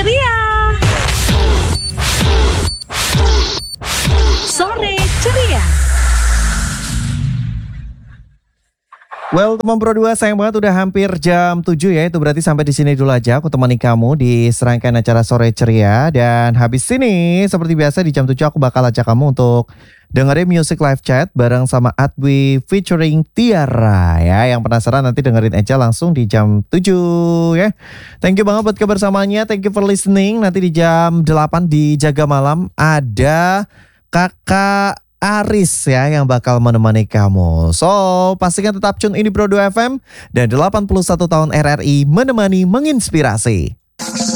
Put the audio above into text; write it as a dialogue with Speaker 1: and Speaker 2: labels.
Speaker 1: ceria. Sore ceria.
Speaker 2: Well, teman Pro 2, sayang banget udah hampir jam 7 ya. Itu berarti sampai di sini dulu aja aku temani kamu di serangkaian acara Sore Ceria. Dan habis ini seperti biasa di jam 7 aku bakal ajak kamu untuk dengerin music live chat bareng sama Adwi featuring Tiara ya. Yang penasaran nanti dengerin aja langsung di jam 7 ya. Thank you banget buat kebersamaannya. Thank you for listening. Nanti di jam 8 di Jaga Malam ada Kakak Aris ya yang bakal menemani kamu. So, pastikan tetap tune ini Pro 2 FM dan 81 tahun RRI menemani menginspirasi.